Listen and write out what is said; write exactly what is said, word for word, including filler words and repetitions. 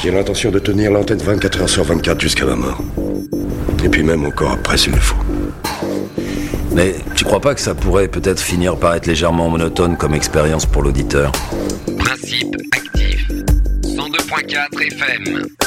J'ai l'intention de tenir l'antenne vingt-quatre heures sur vingt-quatre jusqu'à ma mort. Et puis même encore après s'il le faut. Mais tu crois pas que ça pourrait peut-être finir par être légèrement monotone comme expérience pour l'auditeur ? Principe actif. cent deux point quatre F M.